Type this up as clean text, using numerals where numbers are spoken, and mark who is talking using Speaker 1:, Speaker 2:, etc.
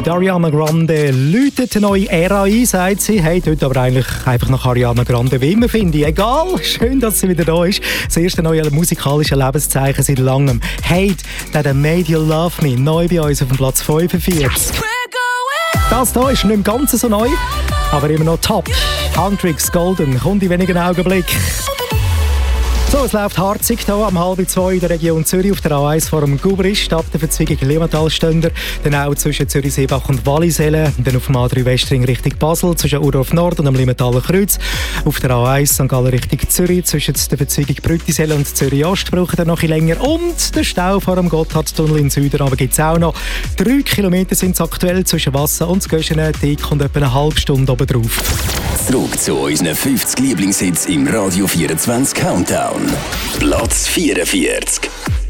Speaker 1: Ariana Grande läutet eine neue Ära ein, sagt sie. Hey, dort aber eigentlich einfach nach Ariana Grande, wie immer finde ich. Egal, schön, dass sie wieder da ist. Das erste neue musikalische Lebenszeichen seit langem. Hate, that Made You Love Me, neu bei uns auf dem Platz 45. Das hier ist nicht im Ganzen so neu, aber immer noch top. Huntrix Golden kommt in wenigen Augenblicken. So, es läuft harzig hier am 1:30 in der Region Zürich auf der A1 vor dem Gubrist, ab der Verzweigung Limmatal-Ständer, dann auch zwischen Zürich-Seebach und Wallisellen, dann auf dem A3 Westring Richtung Basel, zwischen Urdorf Nord und dem Limmataler Kreuz, auf der A1 St. Gallen Richtung Zürich, zwischen der Verzweigung Brüttisellen und Zürich-Ost braucht er noch ein bisschen länger und der Stau vor dem Gotthardtunnel in Süden, aber gibt es auch noch. 3 Kilometer sind es aktuell zwischen Wasser und Göschenen, die kommt etwa eine halbe Stunde oben drauf.
Speaker 2: Zurück zu unseren 50 Lieblingshits im Radio 24 Countdown. Platz 44.